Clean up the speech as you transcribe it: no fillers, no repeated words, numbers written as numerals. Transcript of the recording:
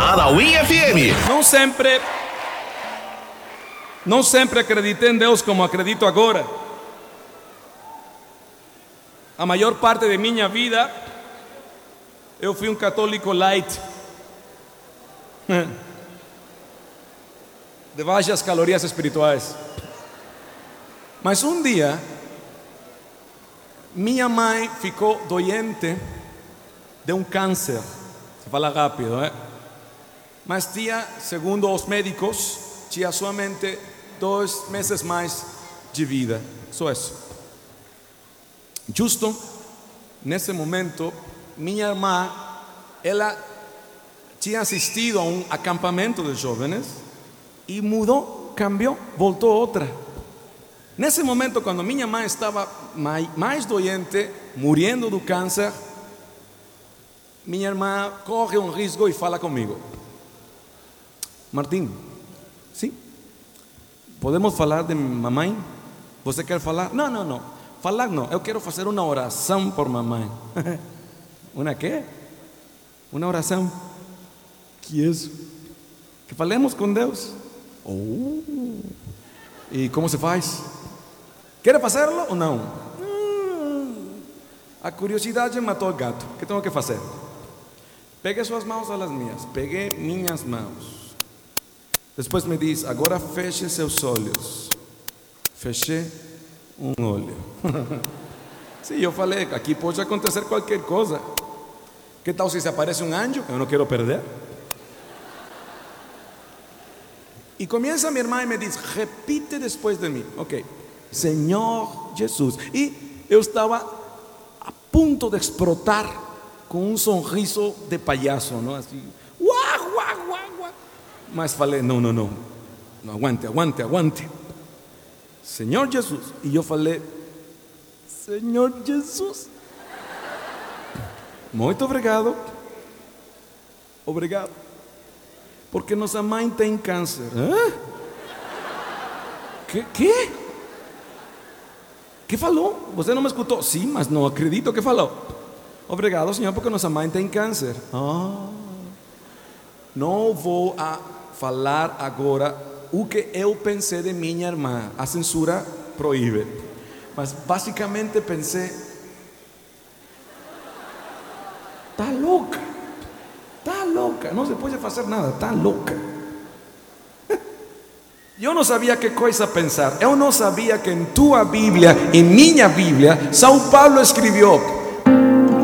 da Win FM. Não sempre acreditei em Deus como acredito agora. A maior parte de minha vida eu fui católico light, de baixas calorias espirituais. Mas um dia minha mãe ficou doente de um câncer. Se fala rápido, né? Mas tinha, segundo os médicos, tinha somente 2 meses mais de vida. Só isso. Justo nesse momento, minha irmã, ela tinha assistido a um acampamento de jovens e mudou, cambiou, voltou outra. Nesse momento, quando minha mãe estava mais doente, morrendo do câncer, minha irmã corre um risco e fala comigo: Martim, sim, podemos falar de mamãe? Você quer falar? Não, falar não, eu quero fazer uma oração por mamãe. Uma quê? Uma oração. Que isso? Que falemos com Deus. E como se faz? Quer fazê-lo ou não? A curiosidade matou o gato. O que tenho que fazer? Pegue suas mãos às minhas. Peguei minhas mãos. Depois me diz: agora feche seus olhos. Fechei um olho. Sim, eu falei: aqui pode acontecer qualquer coisa. Que tal se aparece um anjo? Eu não quero perder. E começa minha irmã e me diz: repite depois de mim. Ok. Senhor Jesus. E eu estava a ponto de explotar com um sorriso de palhaço, não? Assim, uá. Mas falei: não, aguante. Senhor Jesus. E eu falei: Senhor Jesus, muito obrigado. Obrigado. Porque nossa mãe tem câncer. Hã? Que? Que falou? Você não me escutou? Sim, mas não acredito que falou. Obrigado, Senhor, porque nossa mãe tem câncer. Não vou a falar agora o que eu pensei de minha irmã. A censura proíbe. Mas basicamente pensei: tá louca, não se pode fazer nada, tá louca. Eu não sabia que coisa pensar. Eu não sabia que em tua Bíblia, em minha Bíblia, São Paulo escreveu: